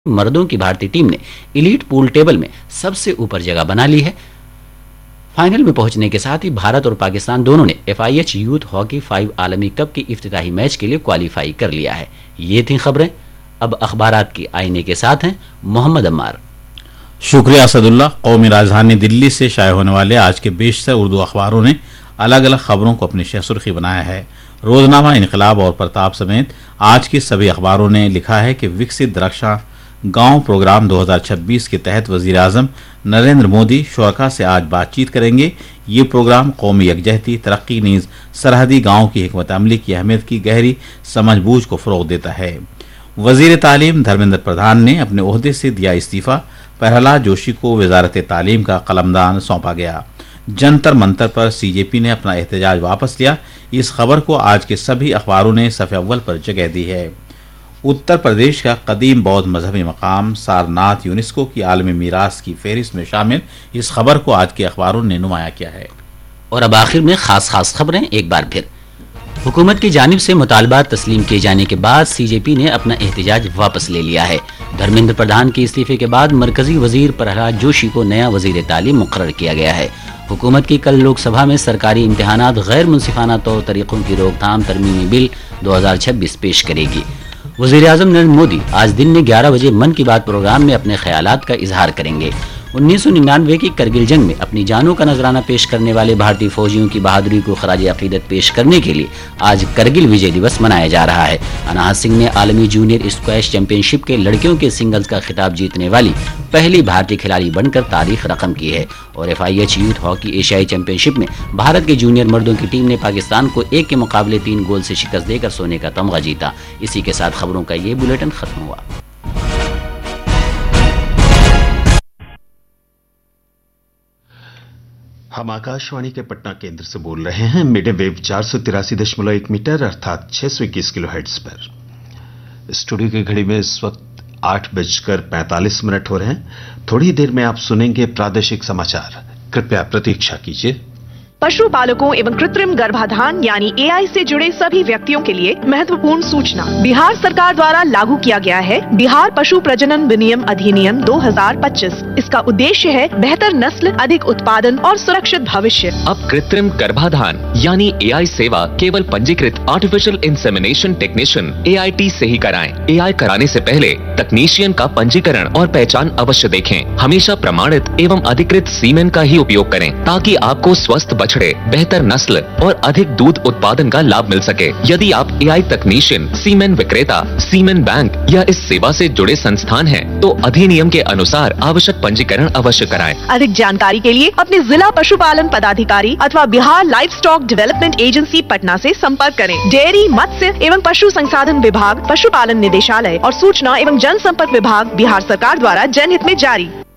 मर्दों की भारतीय टीम ने इलीट पूल टेबल में सबसे ऊपर जगह बना ली है। फाइनल में पहुंचने के साथ ही भारत और पाकिस्तान दोनों ने FIH यूथ हॉकी 5 आलमी कप के इफ्तिताही मैच के लिए क्वालिफाई कर लिया है। ये थी खबरें। अब अखबारात की आईने के साथ हैं मोहम्मद अम्मार। शुक्रिया असदुल्ला। कौमी राजधानी दिल्ली से शाये होने वाले आज के बेशतर उर्दू अखबारों ने अलग अलग खबरों को अपनी सुर्खी बनाया है। रोजनामा, इनकलाब और प्रताप समेत आज के सभी अखबारों ने लिखा है कि विकसित रक्षा गांव प्रोग्राम 2026 के तहत वजीर आजम नरेंद्र मोदी शुरका से आज बातचीत करेंगे। ये प्रोग्राम कौमी यकजहती, तरक्की नीज सरहदी गांव की हिकमत अमली की अहमियत की गहरी समझबूझ को फरोग देता है। वजीर तालीम धर्मेंद्र प्रधान ने अपने ओहदे से दिया इस्तीफा। प्रहलाद जोशी को वजारत तालीम का कलमदान सौंपा गया। जंतर मंतर पर CJP ने अपना एहतजाज वापस लिया। इस खबर को आज के सभी अखबारों ने सफ़े अव्वल पर जगह दी है। उत्तर प्रदेश का कदीम बौद्ध मजहबी मकाम सारनाथ यूनेस्को की आलमी मीरास की फहरिस्त में शामिल। इस खबर को आज के अखबारों ने नुमाया किया है। और अब आखिर में खास खबरें एक बार फिर। हुकूमत की जानिब से मुतालबात तस्लीम किए जाने के बाद CJP ने अपना एहतजाज वापस ले लिया है। धर्मेंद्र प्रधान के इस्तीफे के बाद मरकजी वजीर प्रहलाद जोशी को नया वजीर तालीम मुकर्रर किया गया है। हुकूमत की कल लोकसभा में सरकारी इम्तिहानात गैर मुनसिफाना तौर तरीकों की रोकथाम तरमीमी बिल 2026 पेश करेगी। वज़ीर आज़म नरेंद्र मोदी आज दिन में 11 बजे मन की बात प्रोग्राम में अपने ख्यालात का इजहार करेंगे। 1999 की करगिल जंग में अपनी जानों का नजराना पेश करने वाले भारतीय फौजियों की बहादुरी को खराज अकीदत पेश करने के लिए आज करगिल विजय दिवस मनाया जा रहा है। अनाहत सिंह ने आलमी जूनियर स्क्वैश चैंपियनशिप के लड़कियों के सिंगल्स का खिताब जीतने वाली पहली भारतीय खिलाड़ी बनकर तारीख रकम की है। और FIH यूथ हॉकी एशियाई चैंपियनशिप में भारत के जूनियर मर्दों की टीम ने पाकिस्तान को 1 के मुकाबले 3 गोल से शिकस्त देकर सोने का तमगा जीता। इसी के साथ खबरों का ये बुलेटिन खत्म हुआ। हम आकाशवाणी के पटना केंद्र से बोल रहे हैं। मीडियम वेव 483.1 मीटर अर्थात 621 किलोहर्ट्ज पर। स्टूडियो की घड़ी में इस वक्त 8:45 हो रहे हैं। थोड़ी देर में आप सुनेंगे प्रादेशिक समाचार। कृपया प्रतीक्षा कीजिए। पशुपालकों एवं कृत्रिम गर्भाधान यानी AI से जुड़े सभी व्यक्तियों के लिए महत्वपूर्ण सूचना। बिहार सरकार द्वारा लागू किया गया है बिहार पशु प्रजनन विनियम अधिनियम 2025। इसका उद्देश्य है बेहतर नस्ल, अधिक उत्पादन और सुरक्षित भविष्य। अब कृत्रिम गर्भाधान यानी AI सेवा केवल पंजीकृत आर्टिफिशियल इंसेमिनेशन टेक्नीशियन AIT से ही कराएं। AI कराने से पहले तकनीशियन का पंजीकरण और पहचान अवश्य देखें। हमेशा प्रमाणित एवं अधिकृत सीमेन का ही उपयोग करें ताकि आपको स्वस्थ बछड़े, बेहतर नस्ल और अधिक दूध उत्पादन का लाभ मिल सके। यदि आप AI तकनीशियन, सीमेन विक्रेता, सीमेन बैंक या इस सेवा से जुड़े संस्थान हैं, तो अधिनियम के अनुसार आवश्यक पंजीकरण अवश्य कराएं। अधिक जानकारी के लिए अपने जिला पशुपालन पदाधिकारी अथवा Bihar live stock development agency Patna से संपर्क करें। डेयरी, मत्स्य एवं पशु संसाधन विभाग, पशुपालन निदेशालय और सूचना एवं जनसंपर्क विभाग बिहार सरकार द्वारा जनहित में जारी।